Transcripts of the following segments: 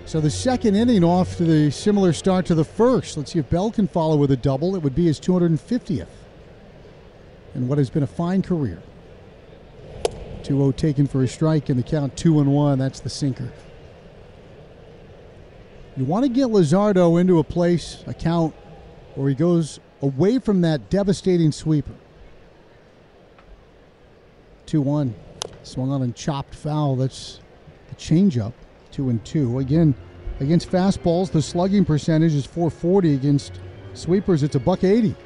So the second inning off to the similar start to the first. Let's see if Bell can follow with a double. It would be his 250th in what has been a fine career. 2-0 taken for a strike, and the count 2-1. That's the sinker. You want to get Luzardo into a count where he goes away from that devastating sweeper. 2-1. Swung on and chopped foul. That's a changeup. 2-2. Again, against fastballs, the slugging percentage is .440. Against sweepers, it's $180.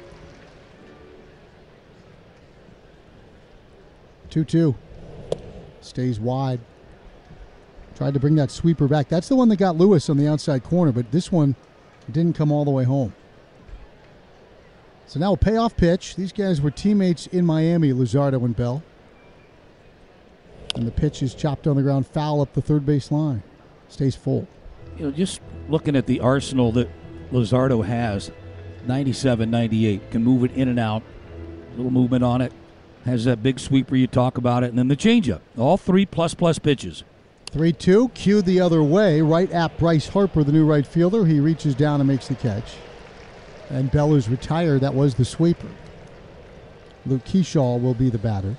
2-2. Stays wide. Tried to bring that sweeper back. That's the one that got Lewis on the outside corner, but this one didn't come all the way home. So now a payoff pitch. These guys were teammates in Miami, Luzardo and Bell. And the pitch is chopped on the ground, foul up the third base line. Stays full. You know, just looking at the arsenal that Luzardo has, 97, 98, can move it in and out. Little movement on it. Has that big sweeper, you talk about it, and then the changeup. All three plus pitches. 3-2, cued the other way, right at Bryce Harper, the new right fielder. He reaches down and makes the catch. And Bell is retired. That was the sweeper. Luke Keyshaw will be the batter.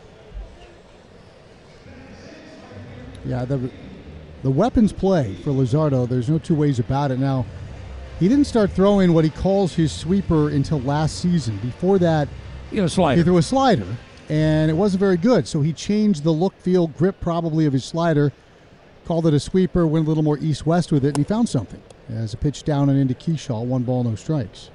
Yeah, the weapons play for Luzardo, there's no two ways about it. Now, he didn't start throwing what he calls his sweeper until last season. Before that, he threw a slider, and it wasn't very good. So he changed the look, feel, grip probably of his slider, called it a sweeper, went a little more east-west with it, and he found something. As a pitch down and into Keyshaw, 1 ball, no strikes.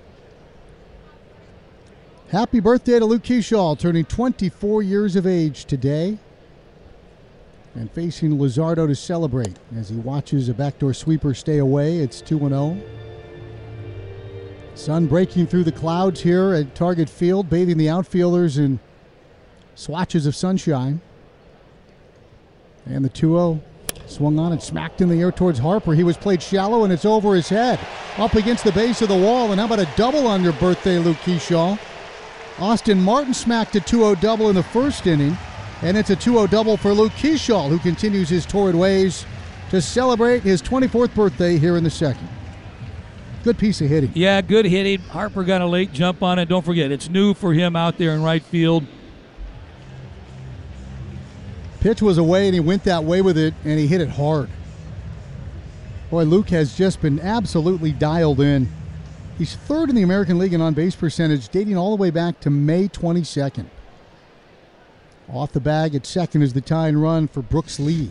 Happy birthday to Luke Keyshaw, turning 24 years of age today. And facing Luzardo to celebrate as he watches a backdoor sweeper stay away. It's 2-0. Sun breaking through the clouds here at Target Field, bathing the outfielders in swatches of sunshine. And the 2-0 swung on and smacked in the air towards Harper. He was played shallow, and it's over his head. Up against the base of the wall, and how about a double on your birthday, Luke Keyshaw? Austin Martin smacked a 2-0 double in the first inning. And it's a 2-0 double for Luke Keyshaw, who continues his torrid ways to celebrate his 24th birthday here in the second. Good piece of hitting. Yeah, good hitting. Harper got a late jump on it. Don't forget, it's new for him out there in right field. Pitch was away, and he went that way with it, and he hit it hard. Boy, Luke has just been absolutely dialed in. He's third in the American League in on-base percentage, dating all the way back to May 22nd. Off the bag at second is the tying run for Brooks Lee.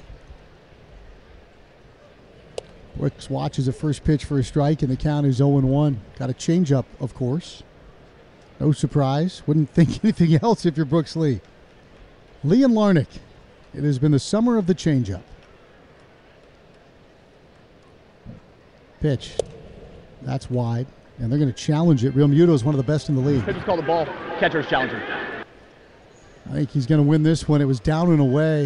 Brooks watches a first pitch for a strike, and the count is 0-1. Got a changeup, of course. No surprise. Wouldn't think anything else if you're Brooks Lee. Lee and Larnach. It has been the summer of the changeup. Pitch. That's wide, and they're going to challenge it. Real Muto is one of the best in the league. Pitcher's called the ball. Catcher's challenging. I think he's going to win this one. It was down and away.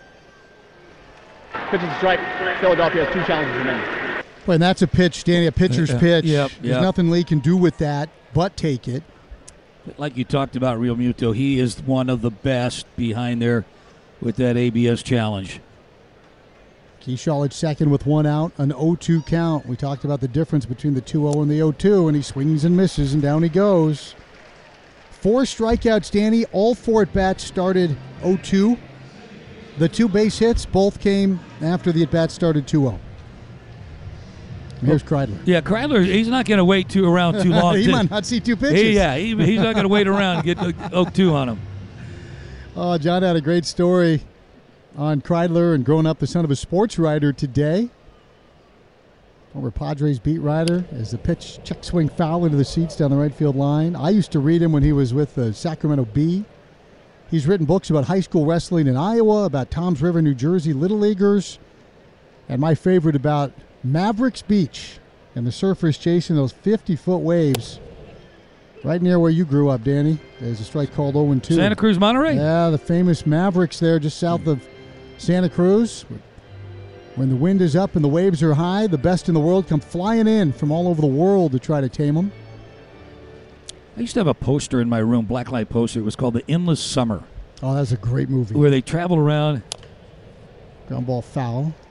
Pitch is a strike. Philadelphia has 2 challenges remaining. Well, and that's a pitch, Danny, a pitcher's pitch. Yep. There's nothing Lee can do with that but take it. Like you talked about, Real Muto, he is one of the best behind there with that ABS challenge. Keyshaw at second with 1 out, an 0-2 count. We talked about the difference between the 2-0 and the 0-2, and he swings and misses, and down he goes. 4 strikeouts, Danny. All 4 at-bats started 0-2. The 2 base hits both came after the at-bats started 2-0. Here's Kreidler. Yeah, Kreidler, he's not going to wait around too long. He might not see 2 pitches. He's not going to wait around and get 0-2 on him. Oh, John had a great story on Kreidler and growing up the son of a sports writer today. Former Padres beat writer as the pitch check swing foul into the seats down the right field line. I used to read him when he was with the Sacramento Bee. He's written books about high school wrestling in Iowa, about Toms River, New Jersey, Little Leaguers, and my favorite about Mavericks Beach and the surfers chasing those 50-foot waves right near where you grew up, Danny. There's a strike called 0-2. Santa Cruz, Monterey. Yeah, the famous Mavericks there just south of Santa Cruz. When the wind is up and the waves are high, the best in the world come flying in from all over the world to try to tame them. I used to have a poster in my room, blacklight poster. It was called The Endless Summer. Oh, that's a great movie. Where they traveled around. Ground ball foul.